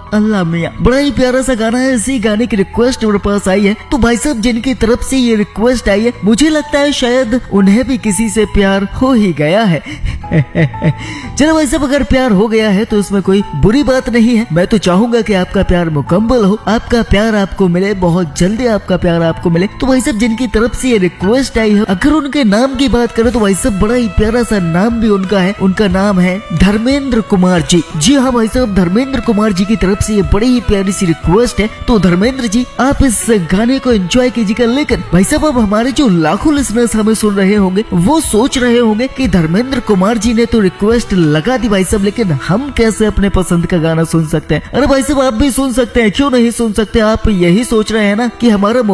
अल्लाह मियां, बड़ा ही प्यारा सा गाना है। इसी गाने की रिक्वेस्ट मेरे पास आई है। तो भाई साहब जिनकी तरफ से ये रिक्वेस्ट आई है, मुझे लगता है शायद उन्हें भी किसी से प्यार हो ही गया है। चलो भाई साहब, अगर प्यार हो गया है तो इसमें कोई बुरी बात नहीं है। मैं तो चाहूंगा कि आपका प्यार मुकम्मल हो, आपका प्यार आपको मिले, बहुत जल्दी आपका प्यार आपको मिले। तो भाई साहब जिनकी तरफ से ये रिक्वेस्ट आई है, अगर उनके नाम की बात करें तो भाई साहब बड़ा ही प्यारा सा नाम भी उनका है। उनका नाम है धर्मेंद्र कुमार जी। जी हाँ भाई साहब, धर्मेंद्र कुमार जी की तरफ से ये बड़ी ही प्यारी सी रिक्वेस्ट है। तो धर्मेंद्र जी, आप इस गाने को एंजॉय कीजिएगा। लेकिन भाई साहब अब हमारे जो लाखों लिसनर्स हमें सुन रहे होंगे वो सोच रहे होंगे कि धर्मेंद्र कुमार जी ने तो रिक्वेस्ट लगा दी भाई साहब, लेकिन हम कैसे अपने पसंद का गाना सुन सकते हैं? अरे भाई साहब आप भी सुन सकते हैं, क्यों नहीं सुन सकते? आप यही सोच रहे हैं ना कि हमारा